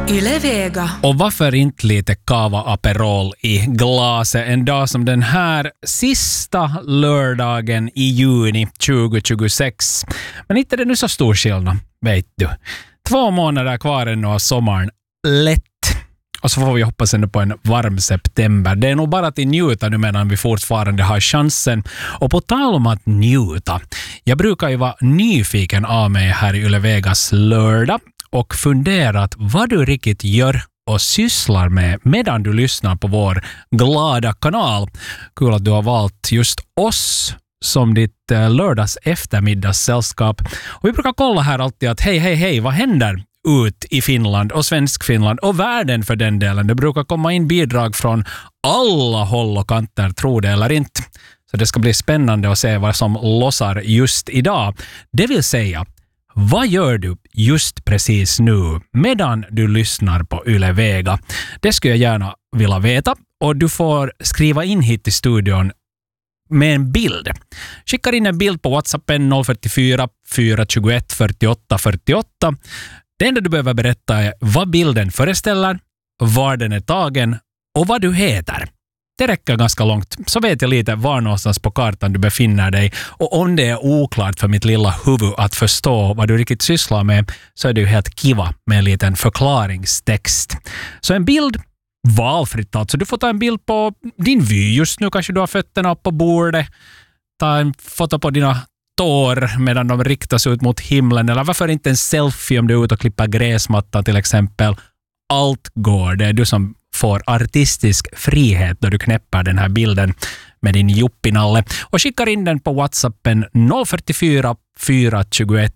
Yle Vega. Och varför inte lite Cava Aperol i glaset en dag som den här sista lördagen i juni 2026. Men inte är det nu så stor skillnad, vet du. 2 månader kvar ännu av sommaren. Lätt. Och så får vi hoppas ändå på en varm september. Det är nog bara att njuta nu medan vi fortfarande har chansen. Och på tal om att njuta. Jag brukar ju vara nyfiken av mig här i Yle Vegas lördag. Och funderat vad du riktigt gör och sysslar med medan du lyssnar på vår glada kanal. Kul att du har valt just oss som ditt lördags eftermiddagssällskap. Och vi brukar kolla här alltid att hej, vad händer ut i Finland och svensk Finland och världen för den delen. Det brukar komma in bidrag från alla håll och kanter, tro det eller inte. Så det ska bli spännande att se vad som lossar just idag. Det vill säga, vad gör du just precis nu medan du lyssnar på Yle Vega? Det skulle jag gärna vilja veta. Och du får skriva in hit i studion med en bild. Skickar in en bild på WhatsAppen 044 421 48 48. Det enda du behöver berätta är vad bilden föreställer, var den är tagen och vad du heter. Det räcker ganska långt, så vet jag lite var någonstans på kartan du befinner dig. Och om det är oklart för mitt lilla huvud att förstå vad du riktigt sysslar med, så är det ju helt kiva med en liten förklaringstext. Så en bild, valfritt alltså. Du får ta en bild på din vy just nu, kanske du har fötterna på bordet. Ta en foto på dina tår medan de riktas ut mot himlen. Eller varför inte en selfie om du är ute och klipper gräsmattan till exempel. Allt går, det är du som får artistisk frihet då du knäpper den här bilden med din juppinalle och skickar in den på WhatsAppen 044 421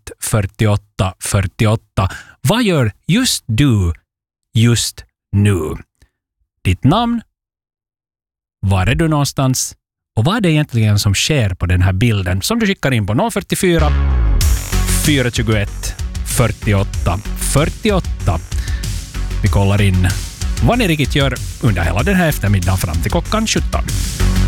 48 48. Vad gör just du just nu? Ditt namn, var är du någonstans och vad är det egentligen som sker på den här bilden som du skickar in på 044 421 48 48. Vi kollar in vad ni riktigt gör under hela den här eftermiddagen fram till klockan 17.